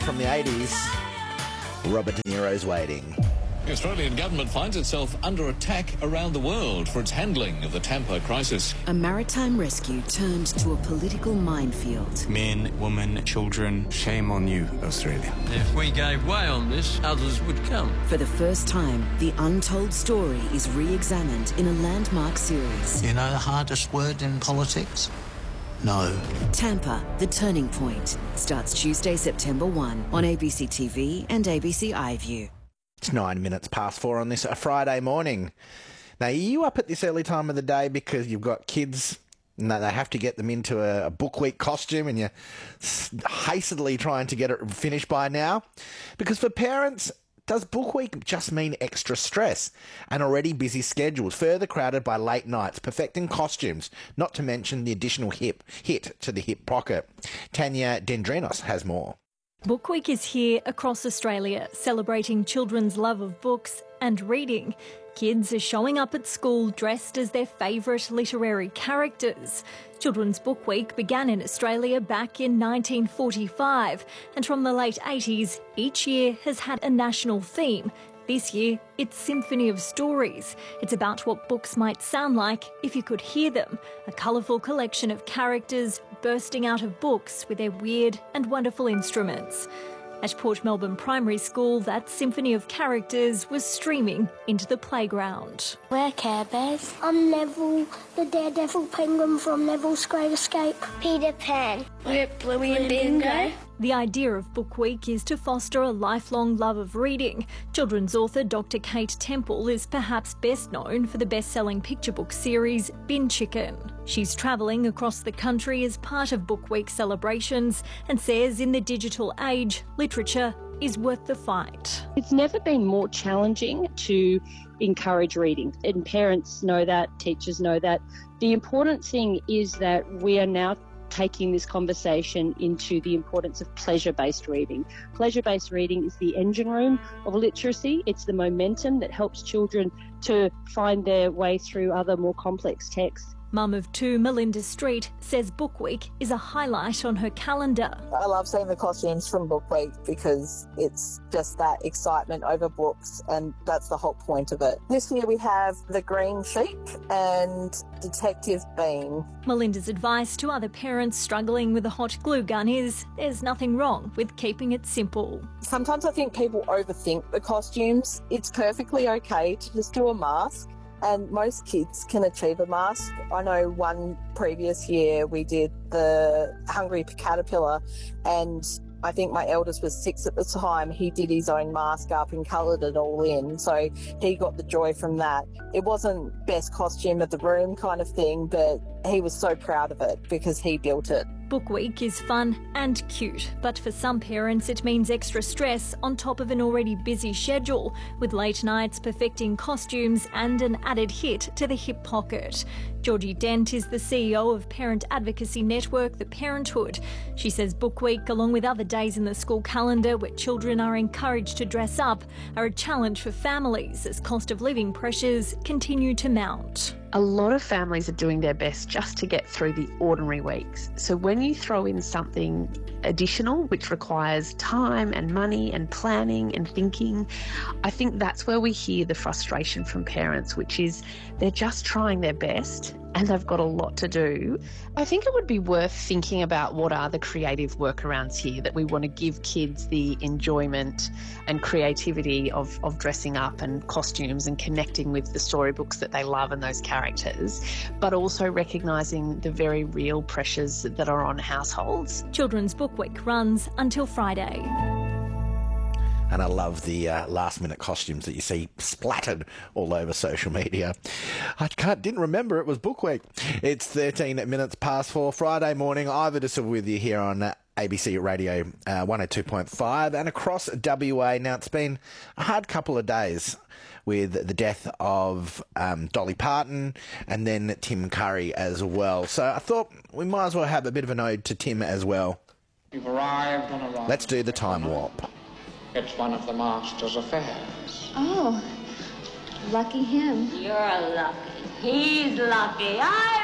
From the 80s, Robert De Niro's Waiting. The Australian government finds itself under attack around the world for its handling of the Tampa crisis. A maritime rescue turned to a political minefield. Men, women, children, shame on you, Australia. If we gave way on this, others would come. For the first time, the untold story is re-examined in a landmark series. You know the hardest word in politics? No. Tampa, The Turning Point, starts Tuesday, September 1 on ABC TV and ABC iView. It's 9 minutes past 4 on this Friday morning. Now, are you up at this early time of the day because you've got kids and they have to get them into a book week costume and you're hastily trying to get it finished by now? Because for parents, does book week just mean extra stress and already busy schedules, further crowded by late nights, perfecting costumes, not to mention the additional hit to the hip pocket? Tanya Dendrinos has more. Book Week is here across Australia, celebrating children's love of books and reading. Kids are showing up at school dressed as their favourite literary characters. Children's Book Week began in Australia back in 1945, and from the late 80s, each year has had a national theme. This year, it's Symphony of Stories. It's about what books might sound like if you could hear them. A colourful collection of characters bursting out of books with their weird and wonderful instruments. At Port Melbourne Primary School, that symphony of characters was streaming into the playground. We're Care Bears. I'm Neville, the daredevil penguin from Neville's Great Escape. Peter Pan. We're Bluey and Bingo. The idea of Book Week is to foster a lifelong love of reading. Children's author Dr. Kate Temple is perhaps best known for the best-selling picture book series Bin Chicken. She's travelling across the country as part of Book Week celebrations and says in the digital age, literature is worth the fight. It's never been more challenging to encourage reading, and parents know that, teachers know that. The important thing is that we are now taking this conversation into the importance of pleasure-based reading. Pleasure-based reading is the engine room of literacy. It's the momentum that helps children to find their way through other more complex texts. Mum of two, Melinda Street, says Book Week is a highlight on her calendar. I love seeing the costumes from Book Week because it's just that excitement over books, and that's the whole point of it. This year we have The Green Sheep and Detective Bean. Melinda's advice to other parents struggling with a hot glue gun is there's nothing wrong with keeping it simple. Sometimes I think people overthink the costumes. It's perfectly okay to just do a mask. And most kids can achieve a mask. I know one previous year we did the Hungry Caterpillar, and I think my eldest was 6 at the time. He did his own mask up and coloured it all in, so he got the joy from that. It wasn't best costume of the room kind of thing, but he was so proud of it because he built it. Book Week is fun and cute, but for some parents it means extra stress on top of an already busy schedule, with late nights perfecting costumes and an added hit to the hip pocket. Georgie Dent is the CEO of parent advocacy network The Parenthood. She says Book Week, along with other days in the school calendar where children are encouraged to dress up, are a challenge for families as cost of living pressures continue to mount. A lot of families are doing their best just to get through the ordinary weeks. So when you throw in something additional, which requires time and money and planning and thinking, I think that's where we hear the frustration from parents, which is they're just trying their best and they've got a lot to do. I think it would be worth thinking about what are the creative workarounds here that we want to give kids the enjoyment and creativity of dressing up and costumes and connecting with the storybooks that they love and those characters, but also recognising the very real pressures that are on households. Children's Book Week runs until Friday. And I love the last-minute costumes that you see splattered all over social media. I didn't remember it was Book Week. It's 13 minutes past 4 Friday morning. Ivor De Silva with you here on ABC Radio 102.5 and across WA. Now, it's been a hard couple of days with the death of Dolly Parton and then Tim Curry as well. So I thought we might as well have a bit of an ode to Tim as well. You've arrived on a ride. Let's do the time warp. It's one of the Master's affairs. Oh, lucky him. You're lucky. He's lucky. I